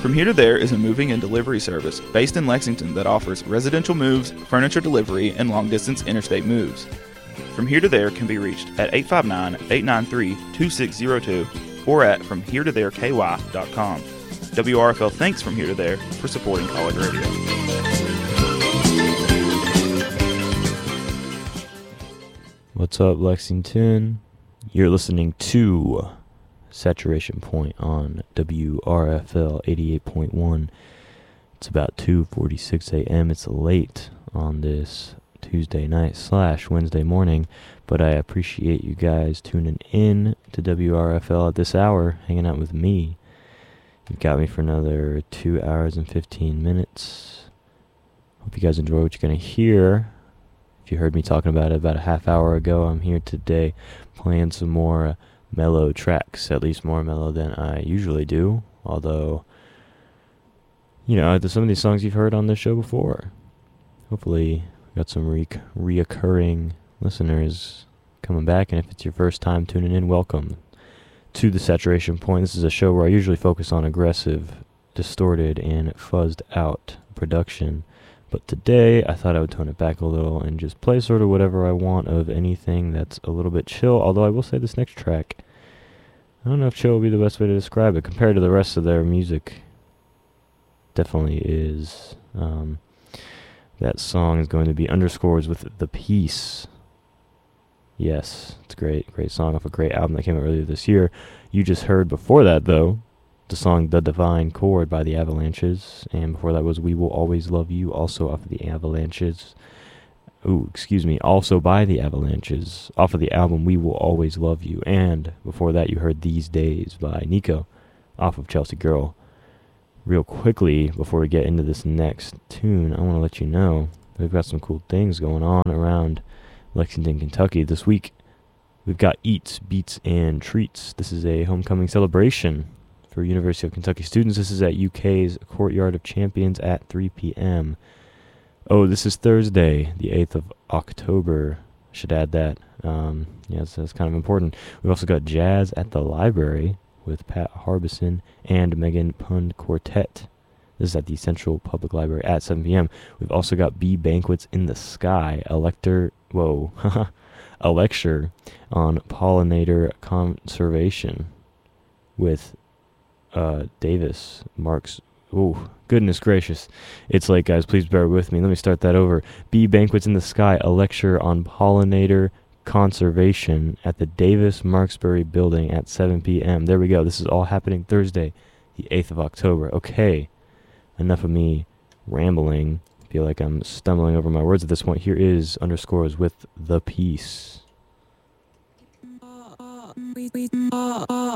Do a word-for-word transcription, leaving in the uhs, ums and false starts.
From Here to There is a moving and delivery service based in Lexington that offers residential moves, furniture delivery, and long-distance interstate moves. From Here to There can be reached at eight five nine, eight nine three, two six zero two or at from here to there k y dot com. W R F L thanks From Here to There for supporting College Radio. What's up, Lexington? You're listening to Saturation Point on W R F L eighty-eight point one. It's about two forty-six a.m. It's late on this Tuesday night slash Wednesday morning, but I appreciate you guys tuning in to W R F L at this hour, hanging out with me. You've got me for another two hours and fifteen minutes. Hope you guys enjoy what you're going to hear. If you heard me talking about it about a half hour ago, I'm here today playing some more mellow tracks, at least more mellow than I usually do, although, you know, there's some of these songs you've heard on this show before. Hopefully, we got some re- reoccurring listeners coming back, and if it's your first time tuning in, welcome to the Saturation Point. This is a show where I usually focus on aggressive, distorted, and fuzzed out production. But today, I thought I would tone it back a little and just play sort of whatever I want of anything that's a little bit chill. Although I will say this next track, I don't know if chill would be the best way to describe it. Compared to the rest of their music, definitely is. Um, that song is going to be Underscores with The Peace. Yes, it's a great, great song off a great album that came out earlier this year. You just heard before that, though, the song The Divine Chord by the Avalanches, and before that was We Will Always Love You, also off of the Avalanches. Ooh, excuse me, also by the Avalanches, off of the album We Will Always Love You. And before that you heard These Days by Nico, off of Chelsea Girl. Real quickly, before we get into this next tune, I want to let you know we've got some cool things going on around Lexington, Kentucky this week. We've got Eats, Beats, and Treats. This is a homecoming celebration for University of Kentucky students. This is at U K's Courtyard of Champions at three p.m. Oh, this is Thursday, the eighth of October. I should add that. Um, yeah, that's, that's kind of important. We've also got Jazz at the Library with Pat Harbison and Megan Pund Quartet. This is at the Central Public Library at seven p.m. We've also got Bee Banquets in the Sky, a lecture, whoa, a lecture on pollinator conservation with Uh, Davis, Marks. Oh, goodness gracious. It's late, guys. Please bear with me. Let me start that over. Bee Banquets in the Sky, a lecture on pollinator conservation at the Davis Marksbury Building at seven p.m. There we go. This is all happening Thursday, the eighth of October. Okay, enough of me rambling. I feel like I'm stumbling over my words at this point. Here is Underscores with The Peace.